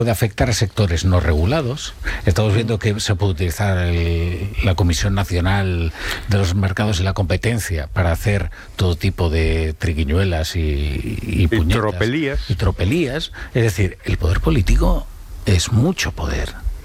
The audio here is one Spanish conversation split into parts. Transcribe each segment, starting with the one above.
puede afectar a sectores no regulados. Estamos viendo que se puede utilizar la Comisión Nacional de los Mercados y la Competencia para hacer todo tipo de triquiñuelas y puñetas. Y tropelías. Es decir, el poder político es mucho poder.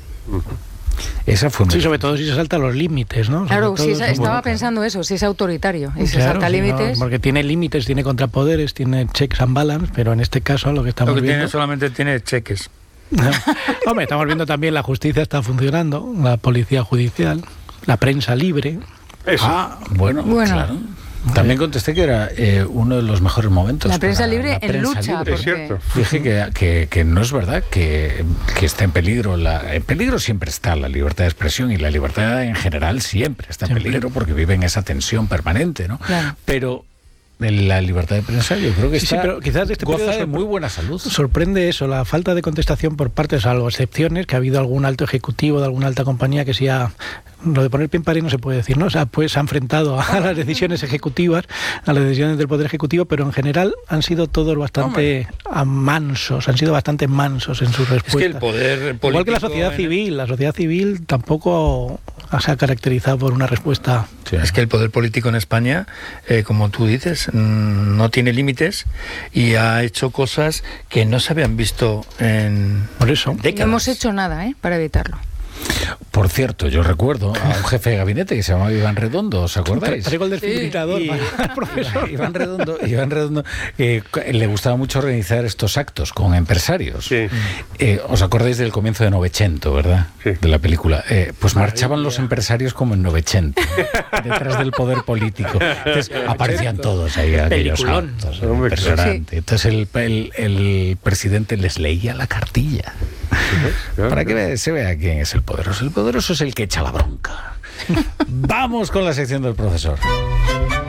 Esa fue sí, sobre todo si se salta los límites, ¿no? Claro, sí, estaba pensando eso, si es autoritario y se salta límites. No, porque tiene límites, tiene contrapoderes, tiene checks and balance, pero en este caso lo que estamos viendo... solamente tiene cheques. No. Hombre, estamos viendo también la justicia está funcionando, la policía judicial, la prensa libre. Eso. Bueno. Claro. También contesté que era uno de los mejores momentos. La prensa libre en lucha. Es cierto. Dije que no es verdad que está en peligro. En peligro siempre está la libertad de expresión, y la libertad en general siempre está en peligro porque vive en esa tensión permanente, ¿no? Claro. Pero la libertad de prensa yo creo que sí, pero quizás este goza de muy buena salud. Sorprende eso, la falta de contestación por parte, salvo excepciones, que ha habido algún alto ejecutivo de alguna alta compañía que sí ha... Lo de poner pie en pared no se puede decir, ¿no? O sea, pues se ha enfrentado a las decisiones ejecutivas, a las decisiones del Poder Ejecutivo, pero en general han sido todos bastante mansos, han sido bastante mansos en sus respuestas. Es que el poder político... Igual que la sociedad civil tampoco se ha caracterizado por una respuesta... Sí. Es que el poder político en España, como tú dices, no tiene límites y ha hecho cosas que no se habían visto en décadas. No hemos hecho nada para evitarlo. Por cierto, yo recuerdo a un jefe de gabinete que se llamaba Iván Redondo, ¿os acordáis? Traigo el desfibrilador, profesor. Iván Redondo le gustaba mucho organizar estos actos con empresarios. Sí. ¿Os acordáis del comienzo de Novecento, verdad? Sí. De la película. Pues marchaban los empresarios como en Novecento, detrás del poder político. Entonces aparecían todos ahí, aquellos actos. Impresionante. Sí. Entonces el presidente les leía la cartilla. Para que se vea quién es el poderoso. El poderoso es el que echa la bronca. Vamos con la sección del profesor.